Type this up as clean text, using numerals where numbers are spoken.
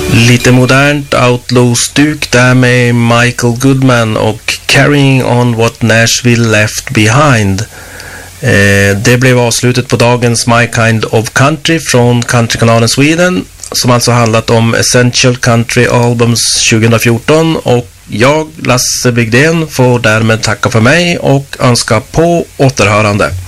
Lite modernt outlaw-stuk där med Michael Goodman och Carrying on what Nashville left behind. Det blev avslutet på dagens My Kind of Country från Countrykanalen Sweden, som alltså handlat om Essential Country Albums 2014, och jag, Lasse Bygden, får därmed tacka för mig och önska på återhörande.